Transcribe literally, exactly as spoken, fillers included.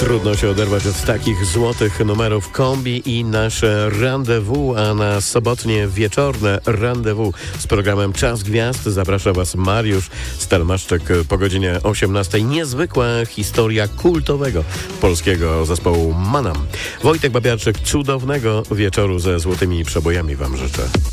Trudno się oderwać od takich złotych numerów kombi i nasze rendezvous, a na sobotnie wieczorne rendezvous z programem Czas Gwiazd zaprasza Was Mariusz Stelmaszczyk po godzinie osiemnastej. Niezwykła historia kultowego polskiego zespołu Manam. Wojtek Babiarczyk, cudownego wieczoru ze złotymi przebojami Wam życzę.